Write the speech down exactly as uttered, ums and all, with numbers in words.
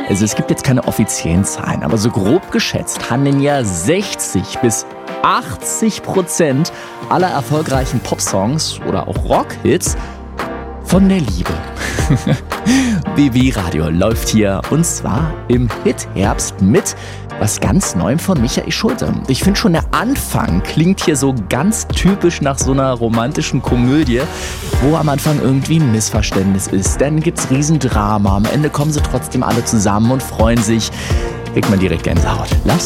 Also es gibt jetzt keine offiziellen Zahlen, aber so grob geschätzt handeln ja sechzig bis achtzig Prozent aller erfolgreichen Popsongs oder auch Rockhits von der Liebe. B W Radio läuft hier und zwar im Hit-Herbst mit was ganz Neuem von Michael Schulte. Ich finde schon, der Anfang klingt hier so ganz typisch nach so einer romantischen Komödie, wo am Anfang irgendwie ein Missverständnis ist. Dann gibt's Riesendrama. Am Ende kommen sie trotzdem alle zusammen und freuen sich. Kriegt man direkt Gänsehaut. Lass